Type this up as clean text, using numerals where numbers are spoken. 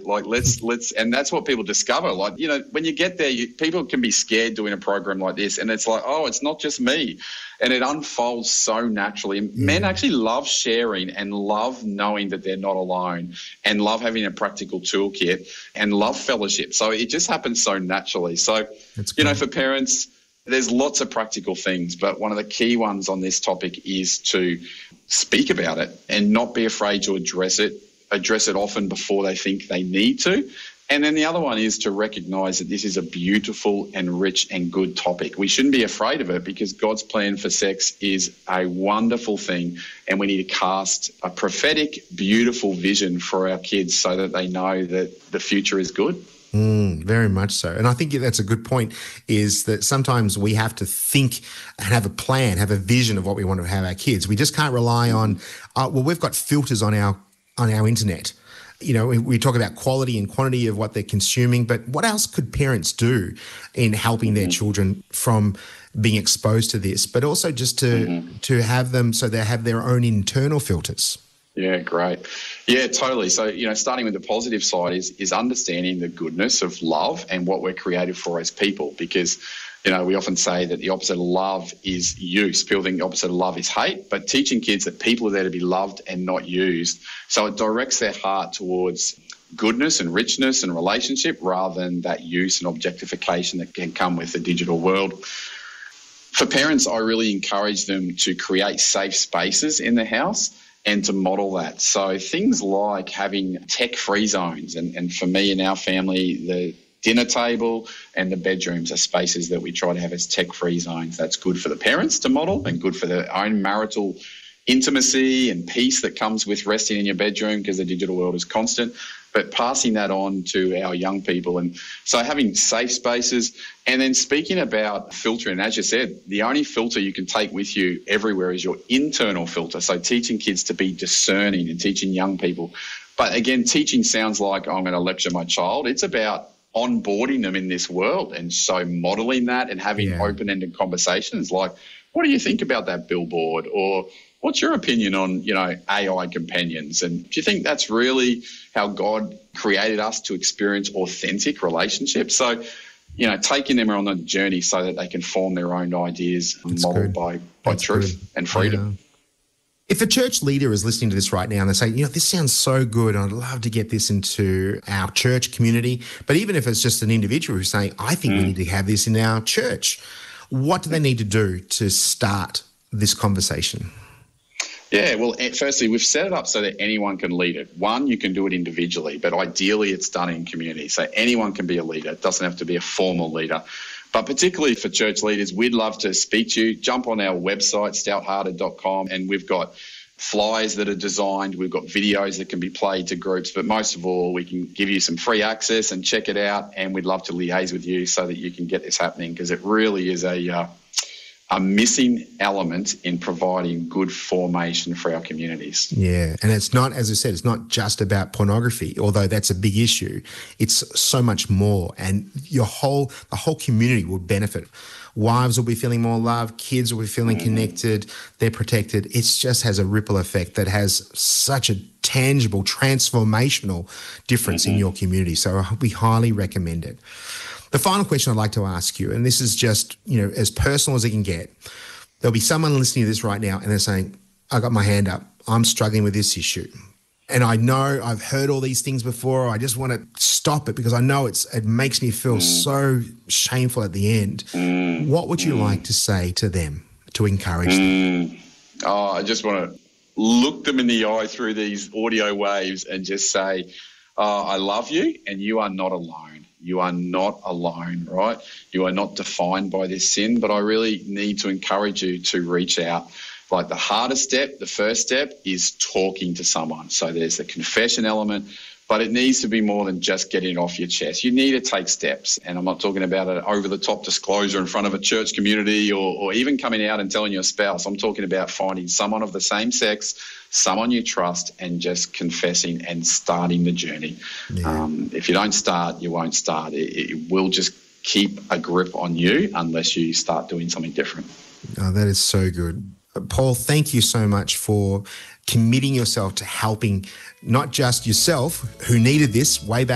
Like, let's, and that's what people discover. Like, you know, when you get there, people can be scared doing a program like this, and it's like, oh, it's not just me. And it unfolds so naturally. Men actually love sharing and love knowing that they're not alone and love having a practical toolkit and love fellowship. So it just happens so naturally. So, you know, for parents, there's lots of practical things, but one of the key ones on this topic is to speak about it and not be afraid to address it often before they think they need to. And then the other one is to recognise that this is a beautiful and rich and good topic. We shouldn't be afraid of it because God's plan for sex is a wonderful thing, and we need to cast a prophetic, beautiful vision for our kids so that they know that the future is good. Very much so. And I think that's a good point, is that sometimes we have to think and have a plan, have a vision of what we want to have our kids. We just can't rely on, we've got filters on our internet. You know, we talk about quality and quantity of what they're consuming, but what else could parents do in helping their children from being exposed to this, but also just to have them so they have their own internal filters? Yeah, great. Yeah, totally. So, you know, starting with the positive side is understanding the goodness of love and what we're created for as people, because, you know, we often say that the opposite of love is use. People think the opposite of love is hate, but teaching kids that people are there to be loved and not used. So it directs their heart towards goodness and richness and relationship rather than that use and objectification that can come with the digital world. For parents, I really encourage them to create safe spaces in the house and to model that. So things like having tech-free zones. And for me and our family, the dinner table and the bedrooms are spaces that we try to have as tech-free zones. That's good for the parents to model and good for their own marital intimacy and peace that comes with resting in your bedroom because the digital world is constant, but passing that on to our young people. And so having safe spaces, and then speaking about filtering, as you said, the only filter you can take with you everywhere is your internal filter. So teaching kids to be discerning and teaching young people. But again, teaching sounds like I'm going to lecture my child. It's about onboarding them in this world, and so modelling that and having open-ended conversations like, what do you think about that billboard? Or what's your opinion on, you know, AI companions? And do you think that's really how God created us to experience authentic relationships? So, you know, taking them on a journey so that they can form their own ideas modelled by truth and freedom. Yeah. If a church leader is listening to this right now and they say, you know, this sounds so good, and I'd love to get this into our church community, but even if it's just an individual who's saying, I think we need to have this in our church, what do they need to do to start this conversation? Yeah, well, firstly, we've set it up so that anyone can lead it. One, you can do it individually, but ideally it's done in community. So anyone can be a leader. It doesn't have to be a formal leader. But particularly for church leaders, we'd love to speak to you. Jump on our website, stouthearted.com, and we've got flyers that are designed. We've got videos that can be played to groups. But most of all, we can give you some free access and check it out. And we'd love to liaise with you so that you can get this happening, because it really is a missing element in providing good formation for our communities. Yeah, and it's not, as I said, it's not just about pornography, although that's a big issue. It's so much more, and the whole community will benefit. Wives will be feeling more love, kids will be feeling connected, they're protected. It just has a ripple effect that has such a tangible, transformational difference in your community. So we highly recommend it. The final question I'd like to ask you, and this is just, you know, as personal as it can get, there'll be someone listening to this right now and they're saying, I got my hand up, I'm struggling with this issue. And I know I've heard all these things before, I just want to stop it because I know it makes me feel so shameful at the end. What would you like to say to them to encourage them? Oh, I just want to look them in the eye through these audio waves and just say, I love you and you are not alone. You are not alone, right? You are not defined by this sin, but I really need to encourage you to reach out. Like the hardest step, the first step is talking to someone. So there's the confession element, but it needs to be more than just getting it off your chest. You need to take steps. And I'm not talking about an over-the-top disclosure in front of a church community or even coming out and telling your spouse. I'm talking about finding someone of the same sex, someone you trust, and just confessing and starting the journey. Yeah. If you don't start, you won't start. It will just keep a grip on you unless you start doing something different. Oh, that is so good. Paul, thank you so much for committing yourself to helping not just yourself, who needed this way back